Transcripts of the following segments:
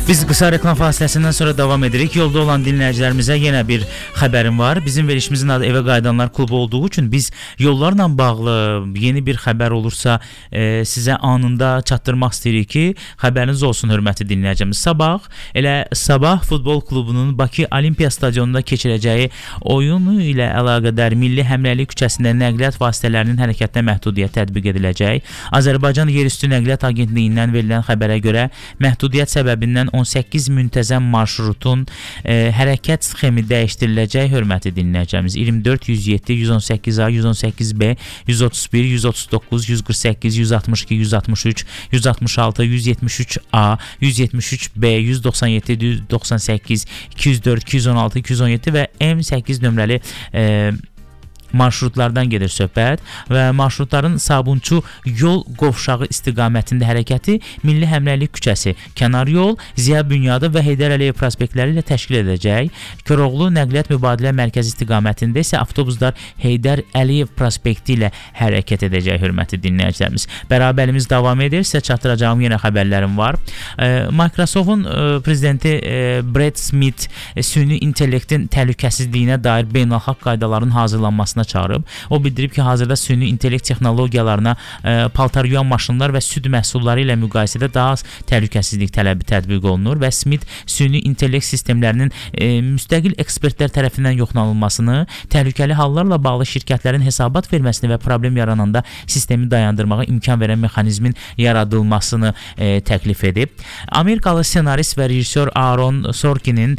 Biz qısa reklam fasiləsindən sonra davam edirik. Yolda olan dinləyicilərimizə yenə bir xəbərim var. Bizim verilişimizin adı Evə Qayıdanlar Klubu olduğu üçün biz yollarla bağlı yeni bir xəbər olursa sizə anında çatdırmaq istəyirik ki, xəbəriniz olsun hörmətli dinləyicimiz. Sabah Futbol Klubunun Bakı Olimpiya Stadionunda keçirəcəyi oyunu ilə əlaqədar Milli Həmrəylik küçəsində nəqliyyat vasitələrinin hərəkətinə məhdudiyyət tətbiq ediləcək. Azərbaycan Yerüstü Nəqliyyat Agentliyindən verilən xəbərə görə məhdudiyyət səbəbindən 18 müntəzəm marşrutun hərəkət sxemi dəyişdiriləcək hörmətli dinləyicimiz. 24, 107, 118A, 118B, 131, 139, 148, 162, 163, 166, 173A, 173B, 197, 198, 204, 216, 217 və M8 nömrəli marşrutlardan gedir söhbət və marşrutların Sabunçu yol qovşağı istiqamətində hərəkəti Milli Həmrəylik küçəsi, Kənar yol, Ziya Bünyadi və Heydər Əliyev prospektləri ilə təşkil edəcək. Koroğlu Nəqliyyat Mübadilə Mərkəzi istiqamətində isə avtobuslar Heydər Əliyev prospekti ilə hərəkət edəcək hörmətli dinləyicilərimiz. Bərabərimiz davam edir. Sizə çatdıracağım yenə xəbərlərim var. Microsoft'un prezidenti Brad Smith süni intellektin təhlükəsizliyinə dair beynəlxalq qaydaların hazırlanmasına çağırıb. O bildirib ki, hazırda süni intellekt texnologiyalarına paltar yuyan maşınlar və süd məhsulları ilə müqayisədə daha az təhlükəsizlik tələbi tətbiq olunur və Smith süni intellekt sistemlərinin müstəqil ekspertlər tərəfindən yoxlanılmasını, təhlükəli hallarla bağlı şirkətlərin hesabat verməsini və problem yarananda sistemi dayandırmağa imkan verən mexanizmin yaradılmasını təklif edib. Amerikalı senarist və rejissor Aaron Sorkin'in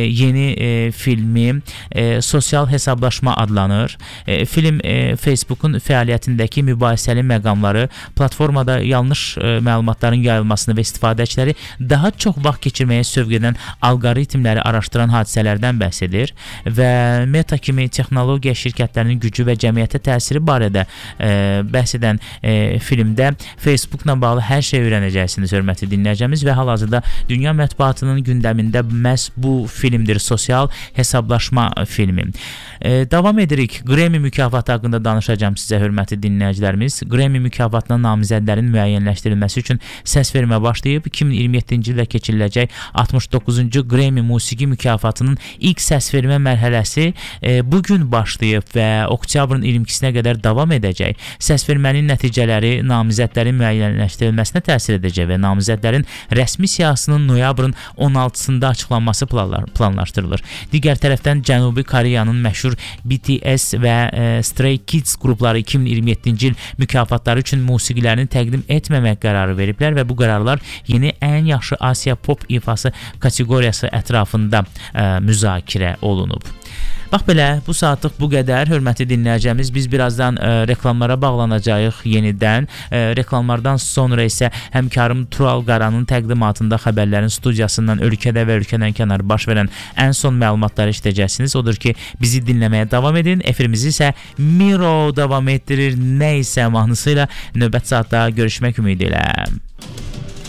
yeni filmi Sosial Hesablaşma adlanır. Film Facebook'un fəaliyyətindəki mübahisəli məqamları, platformada yanlış məlumatların yayılmasını və istifadəçiləri daha çox vaxt keçirməyə sövq edən alqoritmləri araşdıran hadisələrdən bəhs edir və Meta kimi texnologiya şirkətlərinin gücü və cəmiyyətə təsiri barədə bəhs edən filmdə Facebook'la bağlı hər şey öyrənəcəksiniz hörmətli dinləyicimiz və hal-hazırda dünya mətbuatının gündəmində məhz bu filmdir, Sosial Hesablaşma filmi. Davam edirik. Grammy mükafatı haqqında danışacağım sizə hörmətli dinləyicilərimiz. Grammy mükafatına namizədlərin müəyyənləşdirilməsi üçün səs vermə başlayıb. 2027-ci ildə keçiriləcək 69-cu Grammy musiqi mükafatının ilk səs vermə mərhələsi bugün başlayıb və oktyabrın 22-sinə qədər davam edəcək. Səs vermənin nəticələri namizədlərin müəyyənləşdirilməsinə təsir edəcək və namizədlərin rəsmi siyahısının noyabrın 16-sında açıqlanması planlaşdırılır. Digər tərəfdən Cənubi Koreyanın məşhur BTS və Stray Kids qrupları 2027-ci il mükafatları üçün musiqilərini təqdim etməmək qərarı veriblər və bu qərarlar yeni ən yaxşı Asiya pop ifası kateqoriyası ətrafında müzakirə olunub. Bax belə, bu saatlıq bu qədər hörmətli dinləyicimiz. Biz birazdan reklamlara bağlanacağıq yenidən. Reklamlardan sonra isə həmkarım Tural Qaranın təqdimatında xəbərlərin studiyasından ölkədə və ölkədən kənar baş verən ən son məlumatları işləyəcəksiniz. Odur ki, bizi dinləməyə davam edin. Efirimizi isə Miro davam etdirir. Nə isə mahnısıyla növbət saatda görüşmək ümidi ilə.